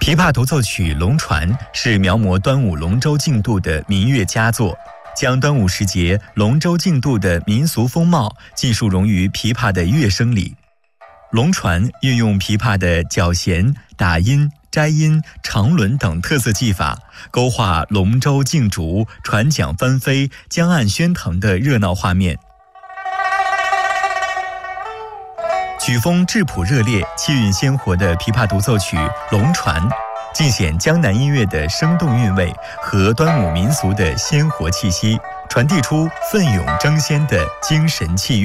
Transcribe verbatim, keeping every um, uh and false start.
琵琶独奏曲《龙船》是描摹端午龙舟竞渡的民乐佳作，将端午时节龙舟竞渡的民俗风貌尽数融于琵琶的乐声里。龙船运用琵琶的绞弦、打音、摘音、长轮等特色技法，勾画龙舟竞逐、船桨翻飞、江岸喧腾的热闹画面。曲风质朴热烈、气韵鲜活的琵琶独奏曲《龙船》，尽显江南音乐的生动韵味和端午民俗的鲜活气息，传递出奋勇争先的精神气韵。